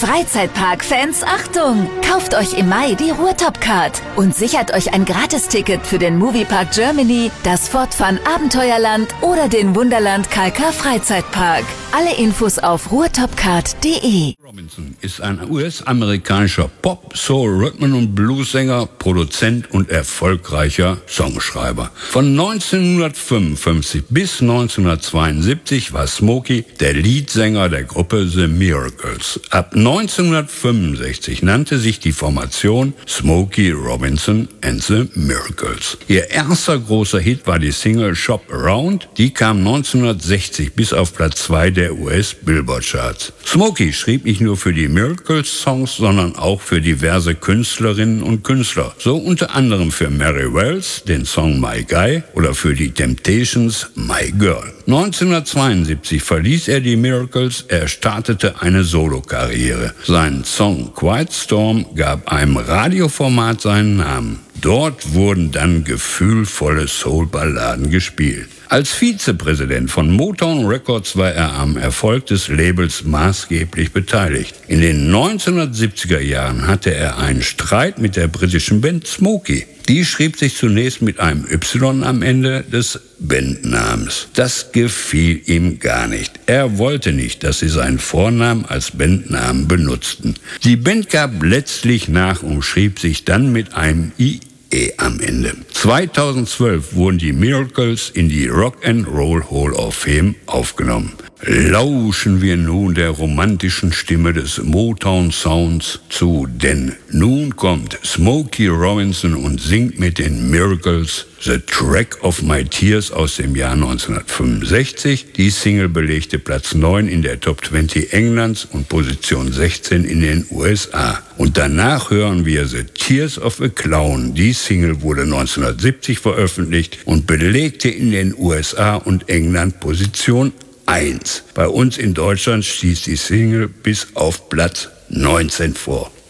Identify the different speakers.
Speaker 1: Freizeitpark-Fans, Achtung! Kauft euch im Mai die Ruhrtop-Card und sichert euch ein Gratisticket für den Moviepark Germany, das Fort Fun Abenteuerland oder den Wunderland Kalka Freizeitpark. Alle Infos auf ruhrtopcard.de.
Speaker 2: Robinson ist ein US-amerikanischer Pop-, Soul-, Rhythm- und Blues-Sänger, Produzent und erfolgreicher Songschreiber. Von 1955 bis 1972 war Smokey der Leadsänger der Gruppe The Miracles. Ab 1965 nannte sich die Formation Smokey Robinson and the Miracles. Ihr erster großer Hit war die Single Shop Around. Die kam 1960 bis auf Platz 2 der US-Billboard-Charts. Smokey schrieb nicht nur für die Miracles-Songs, sondern auch für diverse Künstlerinnen und Künstler. So unter anderem für Mary Wells, den Song My Guy, oder für die Temptations My Girl. 1972 verließ er die Miracles, er startete eine Solokarriere. Sein Song Quiet Storm gab einem Radioformat seinen Namen. Dort wurden dann gefühlvolle Soul-Balladen gespielt. Als Vizepräsident von Motown Records war er am Erfolg des Labels maßgeblich beteiligt. In den 1970er Jahren hatte er einen Streit mit der britischen Band Smokey. Die schrieb sich zunächst mit einem Y am Ende des Bandnamens. Das gefiel ihm gar nicht. Er wollte nicht, dass sie seinen Vornamen als Bandnamen benutzten. Die Band gab letztlich nach und schrieb sich dann mit einem IE am Ende. 2012 wurden die Miracles in die Rock'n'Roll Hall of Fame aufgenommen. Lauschen wir nun der romantischen Stimme des Motown-Sounds zu, denn nun kommt Smokey Robinson und singt mit den Miracles The Track of My Tears aus dem Jahr 1965. Die Single belegte Platz 9 in der Top 20 Englands und Position 16 in den USA. Und danach hören wir The Tears of a Clown. Die Single wurde 1970 veröffentlicht und belegte in den USA und England Position 1. Bei uns in Deutschland stieß die Single bis auf Platz 19 vor.